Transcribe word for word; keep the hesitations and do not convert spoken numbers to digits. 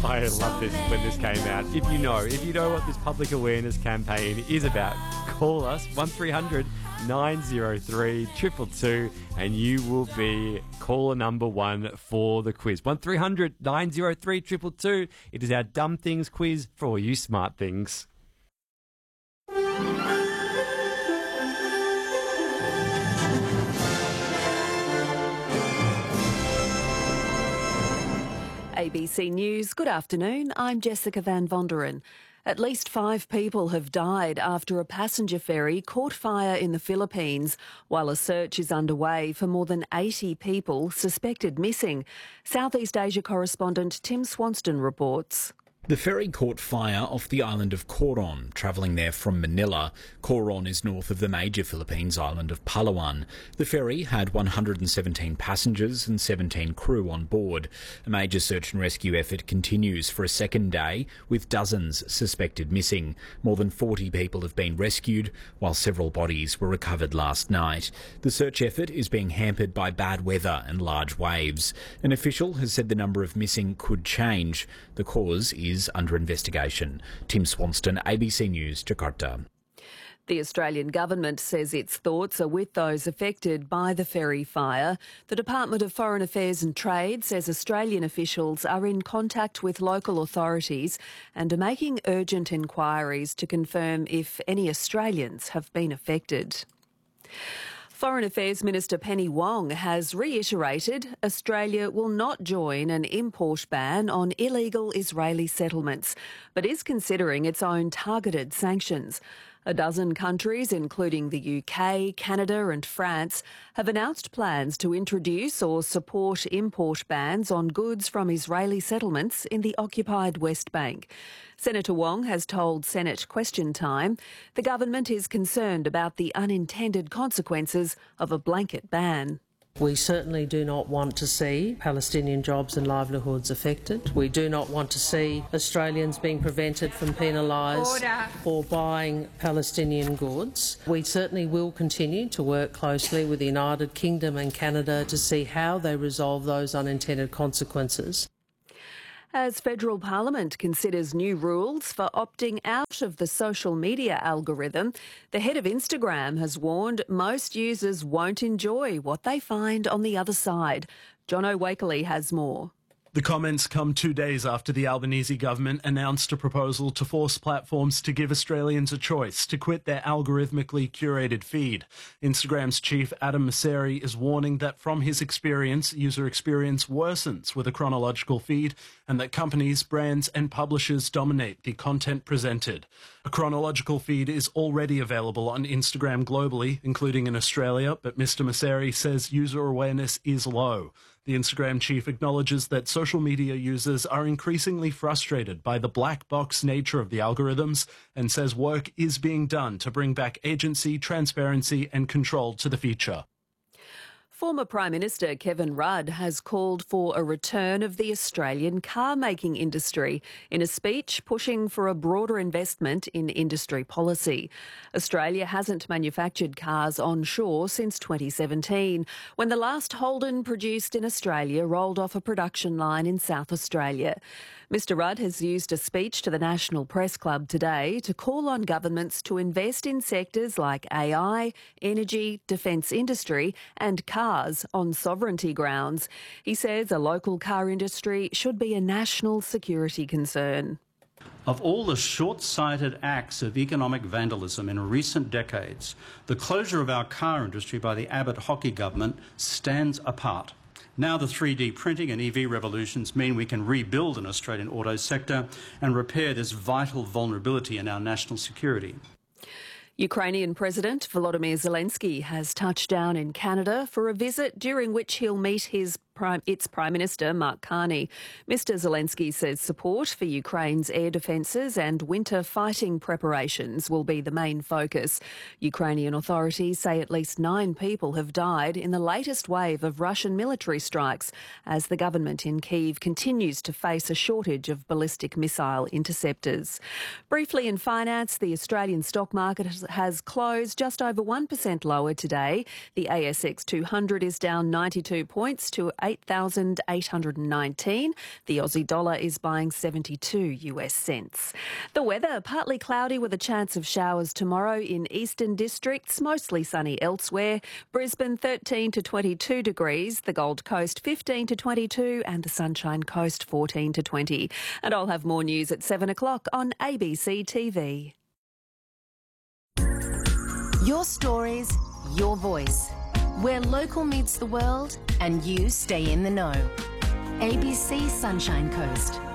I love this when this came out. If you know, if you know what this public awareness campaign is about, call us one three hundred nine oh three two two two and you will be caller number one for the quiz. one three hundred nine oh three two two two. It is our Dumb Things quiz for all you smart things. A B C News, good afternoon. I'm Jessica Van Vonderen. At least five people have died after a passenger ferry caught fire in the Philippines, while a search is underway for more than eighty people suspected missing. Southeast Asia correspondent Tim Swanston reports. The ferry caught fire off the island of Coron, travelling there from Manila. Coron is north of the major Philippines island of Palawan. The ferry had one hundred seventeen passengers and seventeen crew on board. A major search and rescue effort continues for a second day, with dozens suspected missing. More than forty people have been rescued, while several bodies were recovered last night. The search effort is being hampered by bad weather and large waves. An official has said the number of missing could change. The cause is is under investigation. Tim Swanston, A B C News, Jakarta. The Australian government says its thoughts are with those affected by the ferry fire. The Department of Foreign Affairs and Trade says Australian officials are in contact with local authorities and are making urgent inquiries to confirm if any Australians have been affected. Foreign Affairs Minister Penny Wong has reiterated Australia will not join an import ban on illegal Israeli settlements, but is considering its own targeted sanctions. A dozen countries, including the U K, Canada and France, have announced plans to introduce or support import bans on goods from Israeli settlements in the occupied West Bank. Senator Wong has told Senate Question Time the government is concerned about the unintended consequences of a blanket ban. We certainly do not want to see Palestinian jobs and livelihoods affected. We do not want to see Australians being prevented from penalised for buying Palestinian goods. We certainly will continue to work closely with the United Kingdom and Canada to see how they resolve those unintended consequences. As Federal Parliament considers new rules for opting out of the social media algorithm, the head of Instagram has warned most users won't enjoy what they find on the other side. Jono Wakeley has more. The comments come two days after the Albanese government announced a proposal to force platforms to give Australians a choice to quit their algorithmically curated feed. Instagram's chief, Adam Mosseri, is warning that from his experience, user experience worsens with a chronological feed and that companies, brands and publishers dominate the content presented. A chronological feed is already available on Instagram globally, including in Australia, but Mister Mosseri says user awareness is low. The Instagram chief acknowledges that social media users are increasingly frustrated by the black box nature of the algorithms and says work is being done to bring back agency, transparency and control to the feature. Former Prime Minister Kevin Rudd has called for a return of the Australian car-making industry in a speech pushing for a broader investment in industry policy. Australia hasn't manufactured cars onshore since twenty seventeen, when the last Holden produced in Australia rolled off a production line in South Australia. Mister Rudd has used a speech to the National Press Club today to call on governments to invest in sectors like A I, energy, defence industry and cars on sovereignty grounds. He says a local car industry should be a national security concern. Of all the short-sighted acts of economic vandalism in recent decades, the closure of our car industry by the Abbott-Hockey government stands apart. Now the three D printing and E V revolutions mean we can rebuild an Australian auto sector and repair this vital vulnerability in our national security. Ukrainian President Volodymyr Zelensky has touched down in Canada for a visit during which he'll meet his Prime, its Prime Minister, Mark Carney. Mister Zelensky says support for Ukraine's air defences and winter fighting preparations will be the main focus. Ukrainian authorities say at least nine people have died in the latest wave of Russian military strikes as the government in Kyiv continues to face a shortage of ballistic missile interceptors. Briefly in finance, the Australian stock market has closed just over one percent lower today. The A S X two hundred is down ninety-two points to eight thousand eight hundred nineteen. The Aussie dollar is buying seventy-two U S cents. The weather, partly cloudy with a chance of showers tomorrow in eastern districts, mostly sunny elsewhere. Brisbane thirteen to twenty-two degrees, the Gold Coast fifteen to twenty-two and the Sunshine Coast fourteen to twenty. And I'll have more news at seven o'clock on A B C T V. Your stories, your voice. Where local meets the world and you stay in the know. A B C Sunshine Coast.